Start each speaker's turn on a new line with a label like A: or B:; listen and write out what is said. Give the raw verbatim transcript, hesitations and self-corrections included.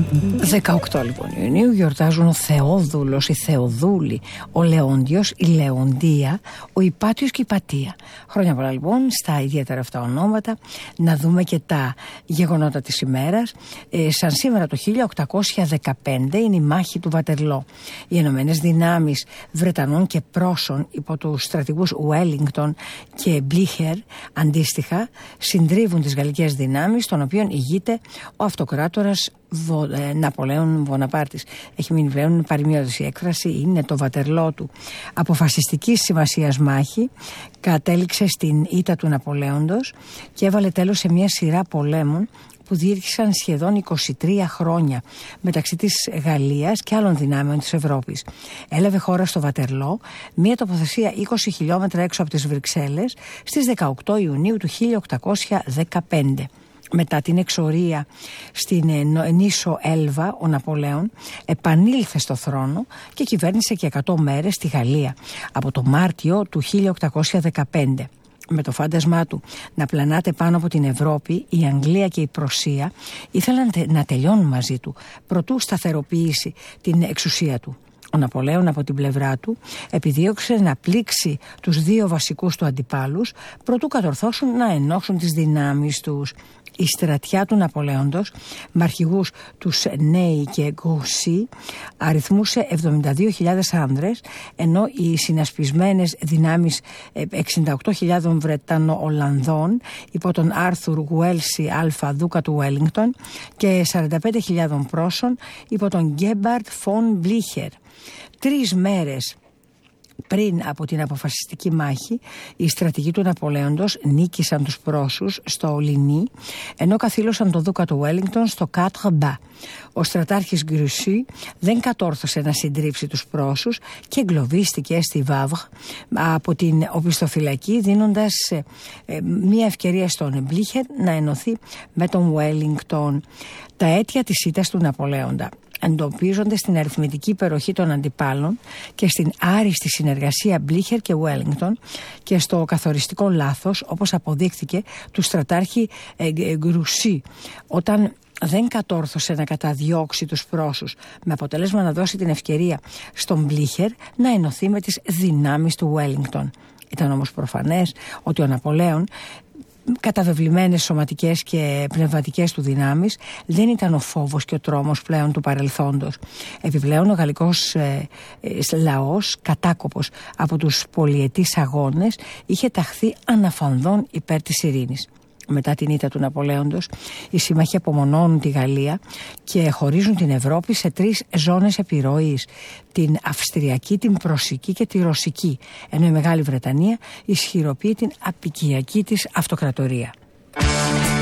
A: δεκαοκτώ λοιπόν Ιουνίου γιορτάζουν ο Θεόδουλος, η Θεοδούλη, ο Λεόντιος, η Λεοντία, ο Υπάτιος και η Πατία. Χρόνια πολλά λοιπόν στα ιδιαίτερα αυτά ονόματα. Να δούμε και τα γεγονότα της ημέρας. Ε, σαν σήμερα το χίλια οκτακόσια δεκαπέντε είναι η μάχη του Βατερλό. Οι Ενωμένες Δυνάμεις Βρετανών και Πρώσων υπό τους στρατηγούς Ουέλιγκτον και Μπλίχερ αντίστοιχα συντρίβουν τις γαλλικές δυνάμεις, των οποίων ηγείται ο αυτοκράτορας Βο, ε, Ναπολέον Βοναπάρτης. Έχει μείνει πλέον παροιμιώδης η έκφραση, είναι το Βατερλό του. Αποφασιστικής σημασίας μάχη, κατέληξε στην ήττα του Ναπολέοντος και έβαλε τέλος σε μια σειρά πολέμων που διήρκησαν σχεδόν είκοσι τρία χρόνια μεταξύ της Γαλλίας και άλλων δυνάμεων της Ευρώπης. Έλαβε χώρα στο Βατερλό, μια τοποθεσία είκοσι χιλιόμετρα έξω από τις Βρυξέλλες, στις δεκαοκτώ Ιουνίου του χίλια οκτακόσια δεκαπέντε. Μετά την εξορία στην νήσο Έλβα, ο Ναπολέον επανήλθε στο θρόνο και κυβέρνησε και εκατό μέρες στη Γαλλία από το Μάρτιο του χίλια οκτακόσια δεκαπέντε. Με το φάντασμά του να πλανάται πάνω από την Ευρώπη, η Αγγλία και η Πρωσία ήθελαν να τελειώνουν μαζί του προτού σταθεροποιήσει την εξουσία του. Ο Ναπολέον από την πλευρά του επιδίωξε να πλήξει τους δύο βασικούς του αντιπάλους προτού κατορθώσουν να ενώσουν τις δυνάμεις τους. Η στρατιά του Ναπολέοντος, με αρχηγούς τους Νέι και Γκουσί, αριθμούσε εβδομήντα δύο χιλιάδες άνδρες, ενώ οι συνασπισμένες δυνάμεις εξήντα οκτώ χιλιάδες Βρετανο-Ολλανδών υπό τον Άρθουρ Γουέλσι Αλφα Δούκα του Ουέλιγκτον και σαράντα πέντε χιλιάδες Πρόσων υπό τον Γκέμπαρτ Φον Μπλίχερ. Τρεις μέρες πριν από την αποφασιστική μάχη, οι στρατηγοί του Ναπολέοντος νίκησαν τους Πρώσους στο Λινί, ενώ καθήλωσαν τον Δούκα του Wellington στο Quatre Bas. Ο στρατάρχης Γκρουσί δεν κατόρθωσε να συντρίψει τους Πρώσους και εγκλωβίστηκε στη Βάβρ από την οπισθοφυλακή, δίνοντας ε, μια ευκαιρία στον Μπλίχερ να ενωθεί με τον Wellington. Τα αίτια της ήττας του Ναπολέοντα εντοπίζονται στην αριθμητική υπεροχή των αντιπάλων και στην άριστη συνεργασία Μπλίχερ και Ουέλιγκτον και στο καθοριστικό λάθος, όπως αποδείχθηκε, του στρατάρχη ε, Γκρουσί, όταν δεν κατόρθωσε να καταδιώξει τους Πρώσους, με αποτέλεσμα να δώσει την ευκαιρία στον Μπλίχερ να ενωθεί με τις δυνάμεις του Ουέλιγκτον. Ήταν όμως προφανές ότι ο Ναπολέον, καταβεβλημένες σωματικές και πνευματικές του δυνάμεις, δεν ήταν ο φόβος και ο τρόμος πλέον του παρελθόντος. Επιπλέον ο γαλλικός ε, ε, λαός, κατάκοπος από τους πολυετής αγώνες, είχε ταχθεί αναφανδόν υπέρ της ειρήνης. Μετά την ήττα του Ναπολέοντος, οι σύμμαχοι απομονώνουν τη Γαλλία και χωρίζουν την Ευρώπη σε τρεις ζώνες επιρροής: την Αυστριακή, την Πρωσική και τη Ρωσική, ενώ η Μεγάλη Βρετανία ισχυροποιεί την απικιακή της αυτοκρατορία.